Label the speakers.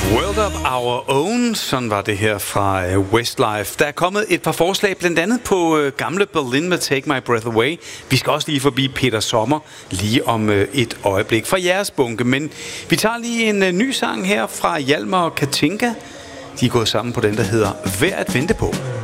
Speaker 1: World of Our Own, sådan var det her fra Westlife. Der er kommet et par forslag, blandt andet på gamle Berlin med Take My Breath Away. Vi skal også lige forbi Peter Sommer lige om et øjeblik fra jeres bunke. Men vi tager lige en ny sang her fra Hjalmar og Katinka. De er gået sammen på den, der hedder Værd at vente på.